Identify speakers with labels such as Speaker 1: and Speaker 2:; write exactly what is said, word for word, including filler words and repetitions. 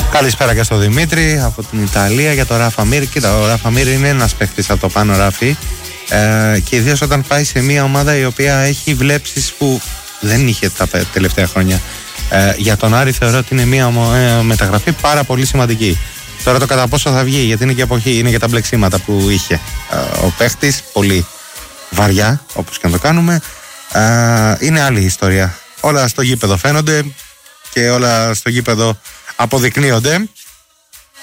Speaker 1: Καλησπέρα και στο Δημήτρη από την Ιταλία για το Ράφα Μίρ. Κοίτα, ο Ράφα Μίρ είναι ένας παίκτης από το πάνω ράφι ε, και ιδίως όταν πάει σε μια ομάδα η οποία έχει βλέψεις που δεν είχε τα τελευταία χρόνια. Ε, για τον Άρη θεωρώ ότι είναι μια ε, μεταγραφή πάρα πολύ σημαντική. Τώρα το κατά πόσο θα βγει, γιατί είναι και εποχή, είναι και τα μπλεξίματα που είχε ε, ο παίκτης, πολύ βαριά όπως και να το κάνουμε. Ε, είναι άλλη ιστορία. Όλα στο γήπεδο φαίνονται και όλα στο γήπεδο αποδεικνύονται.